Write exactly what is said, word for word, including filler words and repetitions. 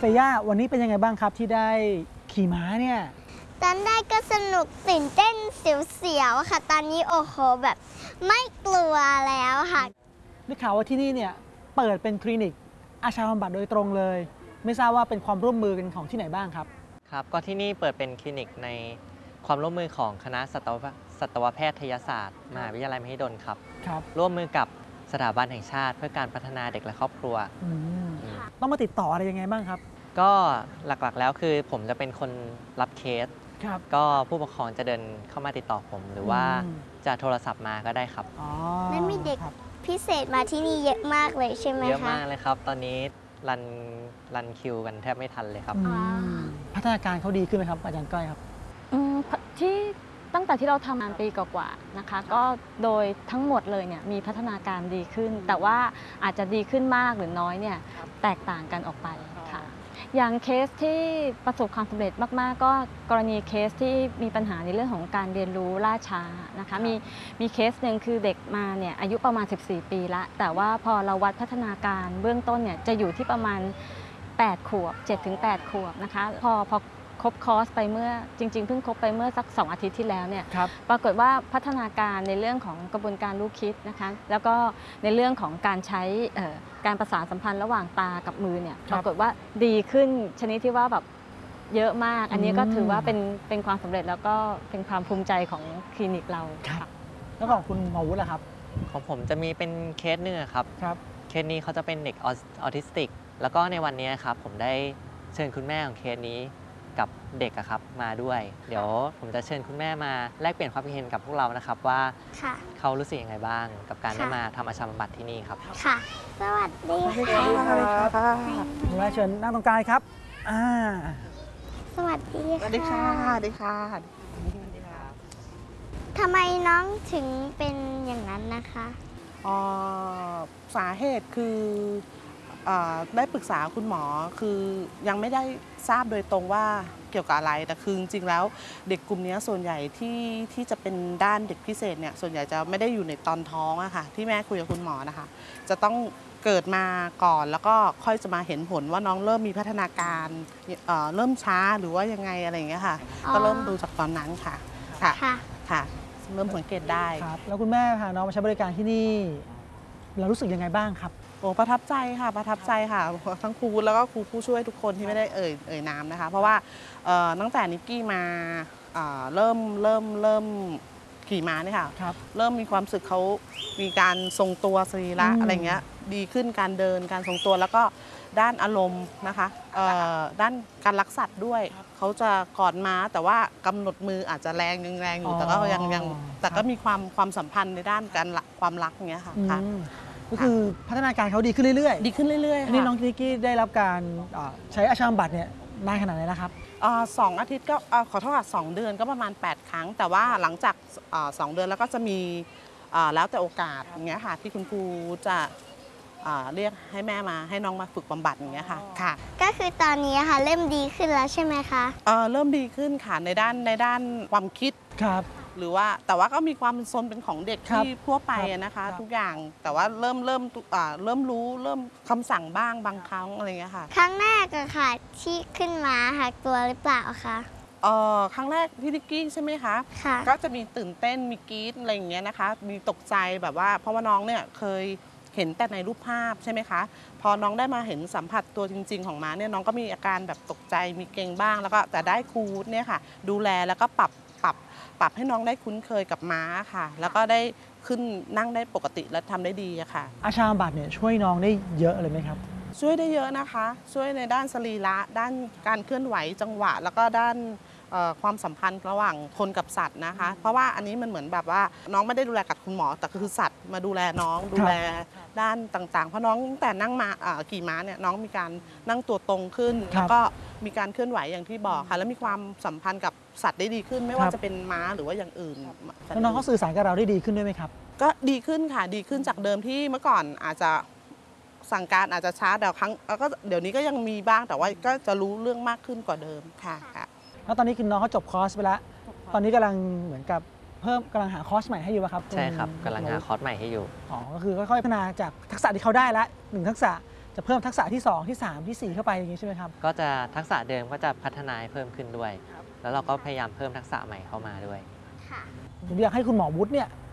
เฟย่าวันนี้เป็นยังไงบ้างครับที่ได้ขี่ม้าเนี่ยตอนแรกก็สนุกตื่นเต้นเสียวๆค่ะตอนนี้โอ้โหแบบไม่กลัวแล้วค่ะได้ข่าวว่าที่นี่เนี่ยเปิดเป็นคลินิกอาชาบำบัดโดยตรงเลยไม่ทราบว่าเป็นความร่วมมือกันของที่ไหนบ้างครับครับก็ที่นี่เปิดเป็นคลินิกในความร่วมมือของคณะสัตวสัตวแพทยศาสตร์มหาวิทยาลัยมหิดลครับครับร่วมมือกับสถาบันแห่งชาติเพื่อการพัฒนาเด็กและครอบครัวต้องมาติดต่ออะไรยังไงบ้างครับก็หลักๆแล้วคือผมจะเป็นคนรับเคสก็ผู้ปกครองจะเดินเข้ามาติดต่อผมหรือว่าจะโทรศัพท์มาก็ได้ครับและมีเด็กพิเศษมาที่นี่เยอะมากเลยใช่ไหมคะเยอะมากเลยครับตอนนี้รันรันคิวกันแทบไม่ทันเลยครับพัฒนาการเขาดีขึ้นไหมครับอาจารย์ก้อยครับที่ตั้งแต่ที่เราทำงานปีกว่าๆนะคะก็โดยทั้งหมดเลยเนี่ยมีพัฒนาการดีขึ้นแต่ว่าอาจจะดีขึ้นมากหรือน้อยเนี่ยแตกต่างกันออกไปค่ะอย่างเคสที่ประสบความสำเร็จมากๆก็กรณีเคสที่มีปัญหาในเรื่องของการเรียนรู้ล่าช้านะคะมีมีเคสหนึ่งคือเด็กมาเนี่ยอายุประมาณสิบสี่ปีละแต่ว่าพอเราวัดพัฒนาการเบื้องต้นเนี่ยจะอยู่ที่ประมาณแปดขวบ เจ็ดถึงแปด ขวบนะคะพอพอครบคอร์สไปเมื่อจริงๆเพิ่งครบไปเมื่อสักสองอาทิตย์ที่แล้วเนี่ยปรากฏว่าพัฒนาการในเรื่องของกระบวนการรู้คิดนะคะแล้วก็ในเรื่องของการใช้การประสานสัมพันธ์ระหว่างตากับมือเนี่ยปรากฏว่าดีขึ้นชนิดที่ว่าแบบเยอะมากอันนี้ก็ถือว่าเป็นเป็นความสำเร็จแล้วก็เป็นความภูมิใจของคลินิกเราค่ะแล้วของคุณหมอวุฒิล่ะครับของผมจะมีเป็นเคสหนึ่งครับเคสนี้เขาจะเป็นเด็กออทิสติกแล้วก็ในวันนี้ครับผมได้เชิญคุณแม่ของเคสนี้กับเด็กครับมาด้วยเดี๋ยวผมจะเชิญคุณแม่มาแลกเปลี่ยนความคิดเห็นกับพวกเรานะครับว่าเขารู้สึกยังไงบ้างกับการได้มาทำอาชาบำบัดที่นี่ครับค่ะสวัสดีค่ะคุณแม่เชิญนั่งตรงกลางครับอ่าสวัสดีค่ะสวัสดีค่ะสวัสดีค่ะทำไมน้องถึงเป็นอย่างนั้นนะคะอ๋อสาเหตุคือได้ปรึกษาคุณหมอคือยังไม่ได้ทราบโดยตรงว่าเกี่ยวกับอะไรแต่คือจริงๆแล้วเด็กกลุ่มนี้ส่วนใหญ่ที่ที่จะเป็นด้านเด็กพิเศษเนี่ยส่วนใหญ่จะไม่ได้อยู่ในตอนท้องอะค่ะที่แม่คุยกับคุณหมอนะคะจะต้องเกิดมาก่อนแล้วก็ค่อยจะมาเห็นผลว่าน้องเริ่มมีพัฒนาการเริ่มช้าหรือว่ายังไงอะไรอย่างเงี้ยค่ะก็เริ่มดูจากตอนนั้นค่ะค่ะค่ะเริ่มสังเกตได้ครับแล้วคุณแม่พาน้องมาใช้บริการที่นี่เรารู้สึกยังไงบ้างครับโอ้ประทับใจค่ะประทับใจค่ะทั้งครูแล้วก็ครูผู้ช่วยทุกคนที่ไม่ได้เอ่ยเอ่ยนามนะคะเพราะว่าตั้งแต่นิกกี้มาเริ่มเริ่มเริ่มขี่ม้าเนี่ยค่ะเริ่มมีความสึกเขามีการทรงตัวสรีระอะไรเงี้ยดีขึ้นการเดินการทรงตัวแล้วก็ด้านอารมณ์นะคะด้านการรักสัตว์ด้วยเขาจะกอดม้าแต่ว่ากำหนดมืออาจจะแรงยังแรงอยู่แต่ก็ยังยังแต่ก็มีความความสัมพันธ์ในด้านการความรักเงี้ยค่ะก็คือพัฒนาการเขาดีขึ้นเรื่อยๆดีขึ้นเรื่อยๆอันนี้น้องนิกกี้ได้รับการใช้อาชาบำบัดเนี่ยนานขนาดไหนแล้วครับสองอาทิตย์ก็ขอโทษค่ะสองเดือนก็ประมาณแปดครั้งแต่ว่าหลังจากสองเดือนแล้วก็จะมีแล้วแต่โอกาสอย่างเงี้ยค่ะที่คุณครูจะเรียกให้แม่มาให้น้องมาฝึกบำบัดอย่างเงี้ยค่ะค่ะก็คือตอนนี้ค่ะเริ่มดีขึ้นแล้วใช่ไหมคะเริ่มดีขึ้นค่ะในด้านในด้านความคิดครับหรือว่าแต่ว่าก็มีความเป็นโซนเป็นของเด็กที่ทั่วไปนะคะทุกอย่างแต่ว่าเริ่มเริ่มเริ่มรู้เริ่มคำสั่งบ้างบางครั้งอะไรเงี้ยค่ะครั้งแรกอะค่ะที่ขึ้นมาค่ะกลัวหรือเปล่าคะเอ่อครั้งแรกพี่นิกกี้ใช่ไหมคะค่ะก็จะมีตื่นเต้นมีกรี๊ดอะไรอย่างเงี้ยนะคะมีตกใจแบบว่าเพราะว่าน้องเนี่ยเคยเห็นแต่ในรูปภาพใช่ไหมคะพอน้องได้มาเห็นสัมผัสตัวจริงๆของม้าเนี่ยน้องก็มีอาการแบบตกใจมีเกร็งบ้างแล้วก็แต่ได้ครูเนี่ยค่ะดูแลแล้วก็ปรับปรับปรับให้น้องได้คุ้นเคยกับม้าค่ะแล้วก็ได้ขึ้นนั่งได้ปกติและทำได้ดีอะค่ะอาชาบำบัดเนี่ยช่วยน้องได้เยอะเลยไหมครับช่วยได้เยอะนะคะช่วยในด้านสรีระด้านการเคลื่อนไหวจังหวะแล้วก็ด้านความสัมพันธ์ระหว่างคนกับสัตว์นะคะเพราะว่าอันนี้มันเหมือนแบบว่าน้องไม่ได้ดูแลกับคุณหมอแต่คือสัตว์มาดูแลน้องดูแลด้านต่างๆเพราะน้องตั้งแต่นั่งมาขี่ม้าเนี่ยน้องมีการนั่งตัวตรงขึ้นแล้วก็มีการเคลื่อนไหวอย่างที่บอกค่ะแล้วมีความสัมพันธ์กับสัตว์ได้ดีขึ้นไม่ว่าจะเป็นม้าหรือว่าอย่างอื่นแล้วน้องเขาสื่อสารกับเราได้ดีขึ้นด้วยไหมครับก็ดีขึ้นค่ะดีขึ้นจากเดิมที่เมื่อก่อนอาจจะสั่งการอาจจะช้าแต่ครั้งก็เดี๋ยวนี้ก็ยังมีบ้างแต่ว่าก็จะรู้เรื่องมากขึ้นกว่าเดิมค่ะแล้วตอนนี้คือน้องเขาจบคอร์สไปแล้วตอนนี้กำลังเหมือนกับเพิ่มกำลังหาคอร์สใหม่ให้อยู่ครับใช่ครับกำลังหาคอร์สใหม่ให้อยู่อ๋อก็คือค่อยๆพัฒนาจากทักษะที่เขาได้ละหนึ่งทักษะจะเพิ่มทักษะที่สองที่สามที่สี่เข้าไปอย่างนี้ใช่ไหมครับก็จะทักษะเดิมก็จะพัฒนาให้เพิ่มขึ้นด้วย แล้วเราก็พยายามเพิ่มทักษะใหม่เข้ามาด้วยค่ะผมอยากให้คุณหมอวุฒิเนี่ย